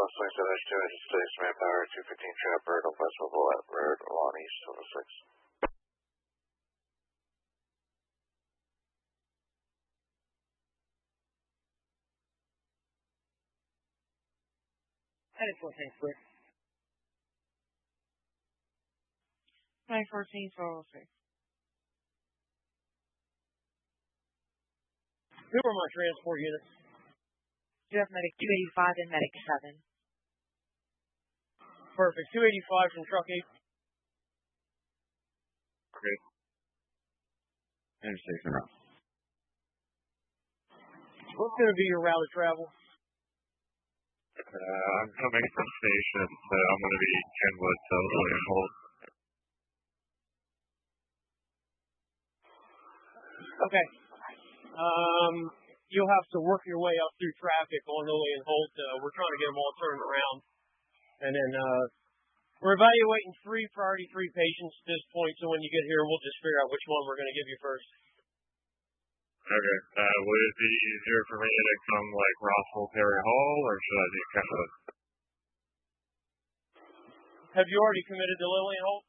West 27 United States, manpower 215 Trapper, West Willette Road, along East 206. Headed 14 Swift. 914 406. Who are my transport units? You have Medic 285 and Medic 7. Perfect. 285 from Truck 8. Okay. Intersection route. What's going to be your route of travel? I'm coming from station, so I'm going to be Kenwood to William Holt. Okay. You'll have to work your way up through traffic on Lillian Holt. We're trying to get them all turned around. And then we're evaluating 3 priority 3 patients at this point, so when you get here, we'll just figure out which one we're going to give you first. Okay. Would it be easier for me to come like Rossville Perry Hall, or should I do Kenwood? Have you already committed to Lillian Holt?